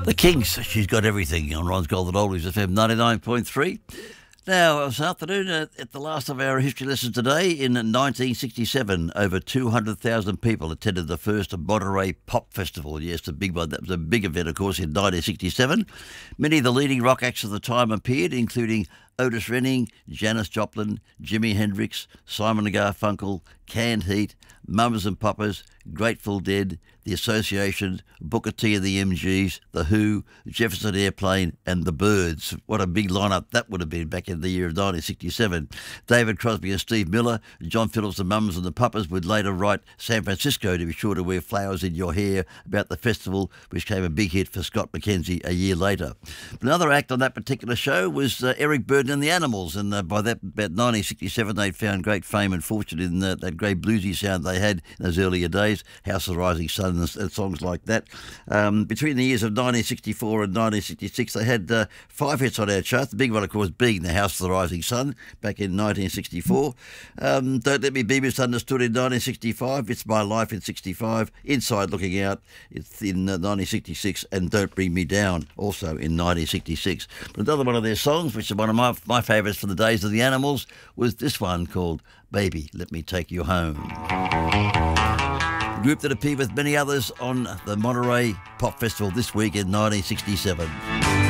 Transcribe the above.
The Kinks, She's Got Everything on Ron's Golden Oldies FM 99.3. Now, this afternoon, at the last of our history lessons today, in 1967, over 200,000 people attended the first Monterey Pop Festival. Yes, the big one. That was a big event, of course, in 1967. Many of the leading rock acts of the time appeared, including Otis Redding, Janis Joplin, Jimi Hendrix, Simon & Garfunkel, Canned Heat, Mums and Papas, Grateful Dead, The Association, Booker T and the MGs, The Who, Jefferson Airplane and The Byrds. What a big lineup that would have been back in the year of 1967. David Crosby and Steve Miller, John Phillips, the Mums and the Papas would later write San Francisco to be sure to wear flowers in your hair about the festival, which came a big hit for Scott McKenzie a year later. Another act on that particular show was Eric Burdon and the Animals, and by that, about 1967, they'd found great fame and fortune in that great bluesy sound they had in those earlier days, House of the Rising Sun and songs like that. Between the years of 1964 and 1966, they had 5 hits on our chart. The big one, of course, being The House of the Rising Sun back in 1964. Don't Let Me Be Misunderstood in 1965. It's My Life in 65. Inside Looking Out it's in 1966. And Don't Bring Me Down also in 1966. But another one of their songs, which is one of my favourites for the days of the Animals, was this one called Baby, Let Me Take You Home. A group that appeared with many others on the Monterey Pop Festival this week in 1967.